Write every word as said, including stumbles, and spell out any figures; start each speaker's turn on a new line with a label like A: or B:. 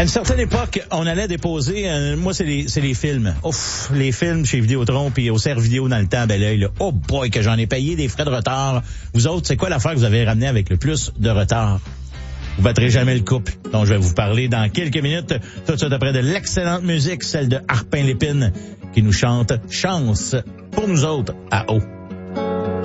A: À une certaine époque, on allait déposer, euh, moi c'est les c'est les films. Ouf, les films chez Vidéotron puis au Serre Vidéo dans le temps, ben là, là, oh boy que j'en ai payé des frais de retard. Vous autres, c'est quoi l'affaire que vous avez ramené avec le plus de retard? Vous battrez jamais le couple. Donc je vais vous parler dans quelques minutes, tout de suite après de l'excellente musique, celle de Harpin Lépine qui nous chante Chance pour nous autres à haut.